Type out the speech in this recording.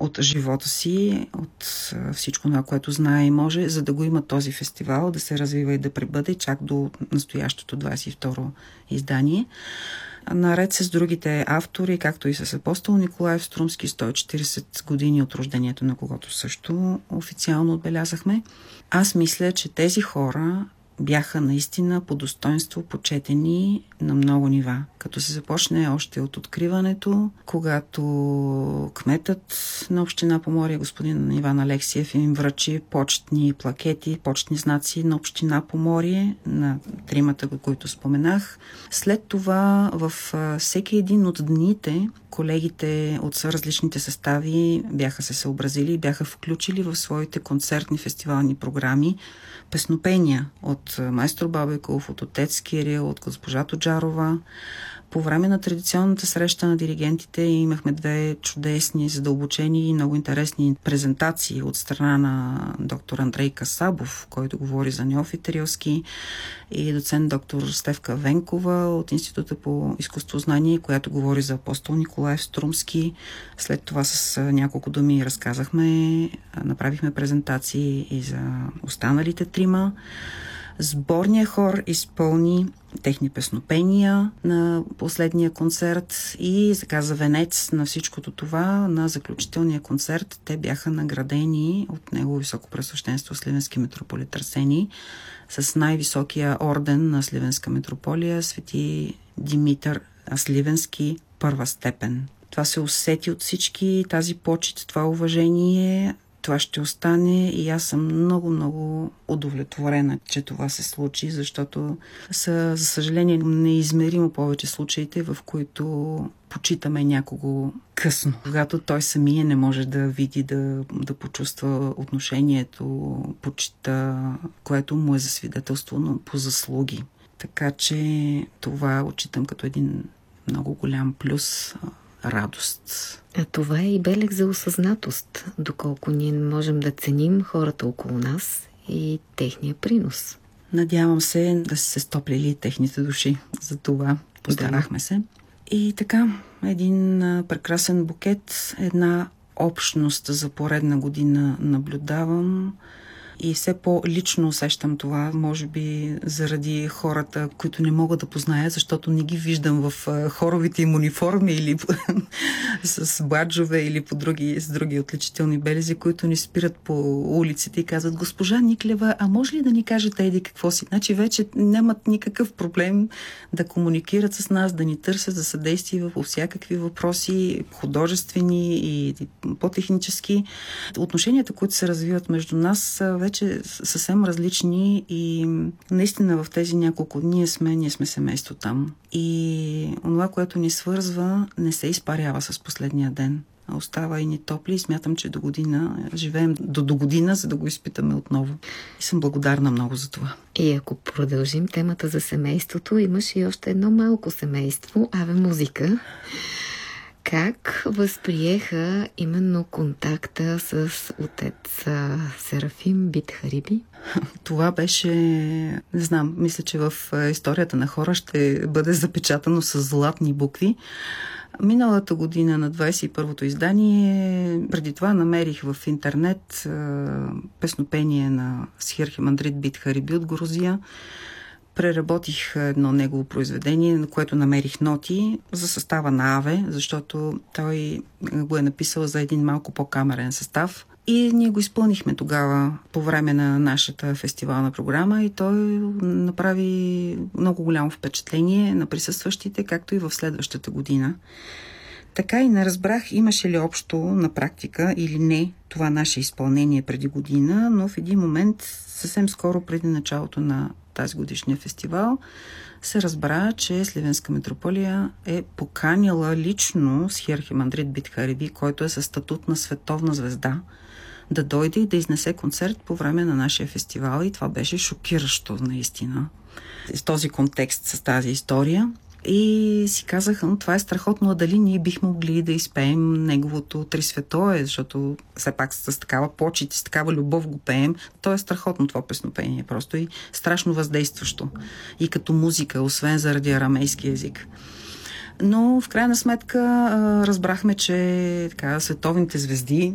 от живота си, от всичко това, което знае и може, за да го има този фестивал, да се развива и да пребъде чак до настоящото 22-ро издание. Наред с другите автори, както и с Апостол Николай Струмски, 140 години от рождението на когото също официално отбелязахме. Аз мисля, че тези хора бяха наистина по достоинство почетени на много нива. Като се започне още от откриването, когато кметът на община Поморие, господин Иван Алексиев, им връчи почетни плакети, почетни знаци на община Поморие, на тримата, които споменах. След това във всеки един от дните колегите от различните състави бяха се съобразили и бяха включили в своите концертни фестивални програми песнопения от майстор Бабеков, от отец Кирил, от госпожа Тоджарова. По време на традиционната среща на диригентите имахме две чудесни, задълбочени и много интересни презентации от страна на доктор Андрей Касабов, който говори за Неофит Рилски, и доцент доктор Стефка Венкова от Института по изкуствознание, която говори за Апостол Николай Струмски. След това с няколко думи разказахме, направихме презентации и за останалите трима. Сборният хор изпълни техни песнопения на последния концерт и за венец на всичкото това, на заключителния концерт, те бяха наградени от Негово Високопреосвещенство Сливенски митрополит Арсений с най-високия орден на Сливенска митрополия, свети Димитър Сливенски, първа степен. Това се усети от всички, тази почит, това уважение. Това ще остане и аз съм много удовлетворена, че това се случи, защото са, за съжаление, неизмеримо повече случаите, в които почитаме някого късно. Когато той самия не може да види, да почувства отношението, почита, което му е засвидетелствано по заслуги. Така че това отчитам като един много голям плюс, радост. А това е и белег за осъзнатост, доколко ние можем да ценим хората около нас и техния принос. Надявам се да се стоплили техните души. За това постарахме се. И така, един прекрасен букет, една общност за поредна година наблюдавам. И все по-лично усещам това, може би заради хората, които не мога да позная, защото не ги виждам в хоровите им униформи или с баджове или с други отличителни белези, които ни спират по улиците и казват: госпожа Никлева, а може ли да ни кажете еди какво си? Значи вече нямат никакъв проблем да комуникират с нас, да ни търсят за съдействие по всякакви въпроси, художествени и по-технически. Отношенията, които се развиват между нас, вече съвсем различни и наистина в тези няколко дни ние сме семейство там. И онова, което ни свързва, не се изпарява с последния ден. Остава и ни топли и смятам, че до година живеем до година, за да го изпитаме отново. И съм благодарна много за това. И ако продължим темата за семейството, имаш и още едно малко семейство, Аве Музика. Как възприеха именно контакта с отец Серафим Битхариби? Това беше, не знам, мисля, че в историята на хора ще бъде запечатано с златни букви. Миналата година на 21-то издание, преди това намерих в интернет песнопение на Схирхимандрит Битхариби от Грузия. Преработих едно негово произведение, на което намерих ноти за състава на Аве, защото той го е написал за един малко по-камерен състав. И ние го изпълнихме тогава по време на нашата фестивална програма и той направи много голямо впечатление на присъстващите, както и в следващата година. Така и не разбрах имаше ли общо на практика или не това наше изпълнение преди година, но в един момент, съвсем скоро преди началото на тази годишния фестивал, се разбра, че Сливенска митрополия е поканила лично Схирхимандрит Битхариби, който е със статут на световна звезда, да дойде и да изнесе концерт по време на нашия фестивал. И това беше шокиращо, наистина. В този контекст с тази история. И си казаха, това е страхотно, а дали ние бихме могли да изпеем неговото Трисветое, защото все пак с такава почит и с такава любов го пеем. То е страхотно това песнопение, просто и страшно въздействащо. И като музика, освен заради арамейски език. Но в крайна сметка разбрахме, че световните звезди